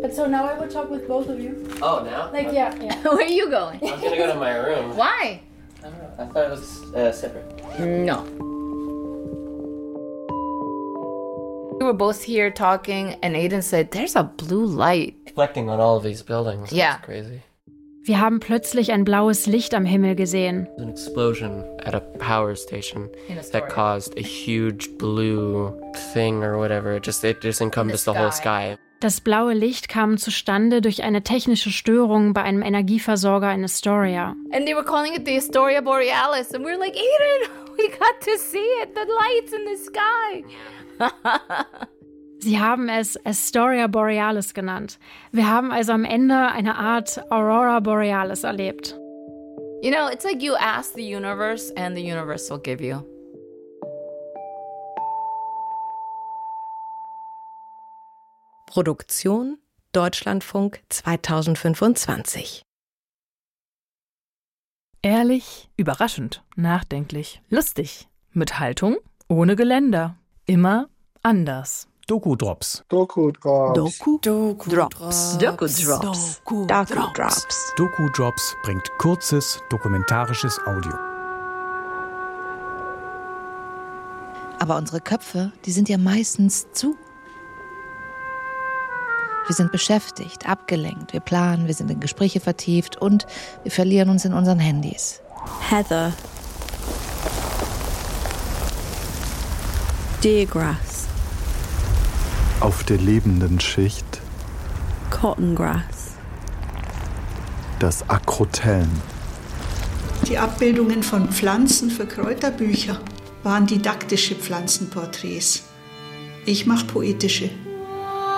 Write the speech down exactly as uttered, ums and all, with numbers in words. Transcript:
So now I will talk with both of you. Oh, now? Like, yeah, yeah. Where are you going? I was gonna go to my room. Why? I don't know. I thought it was uh, separate. No. We were both here talking, and Aiden said, there's a blue light. Reflecting on all of these buildings. Yeah. That's crazy. Wir haben plötzlich ein blaues Licht am Himmel gesehen. An explosion at a power station In that Astoria. caused a huge blue thing or whatever. It just it just encompassed the, the whole sky. sky. Das blaue Licht kam zustande durch eine technische Störung bei einem Energieversorger in Astoria. And they were calling it the Astoria Borealis. And we were like, Aiden, we got to see it. The lights in the sky. Sie haben es Astoria Borealis genannt. Wir haben also am Ende eine Art Aurora Borealis erlebt. You know, it's like you ask the universe and the universe will give you. Produktion Deutschlandfunk zweitausendfünfundzwanzig. Ehrlich, überraschend, nachdenklich, lustig, mit Haltung, ohne Geländer, immer anders. Doku-Drops. Doku-Drops. Doku Drops. Doku Drops. Doku Drops. Doku-Drops bringt kurzes, dokumentarisches Audio. Aber unsere Köpfe, die sind ja meistens zu. Wir sind beschäftigt, abgelenkt, wir planen, wir sind in Gespräche vertieft und wir verlieren uns in unseren Handys. Heather. Deergrass. Auf der lebenden Schicht Cotton grass. das Akrotelm. Die Abbildungen von Pflanzen für Kräuterbücher waren didaktische Pflanzenporträts. Ich mache poetische.